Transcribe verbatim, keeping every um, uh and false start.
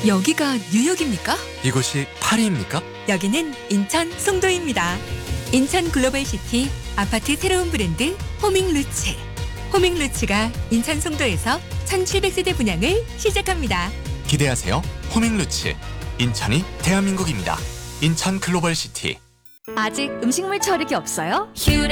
여기가 뉴욕입니까? 이곳이 파리입니까? 여기는 인천 송도입니다. 인천 글로벌시티 아파트 새로운 브랜드 호밍루츠. 호밍루츠가 인천 송도에서 천칠백 세대 분양을 시작합니다. 기대하세요. 호밍루츠. 인천이 대한민국입니다. 인천 글로벌시티. 아직 음식물 처리기 없어요? 휴대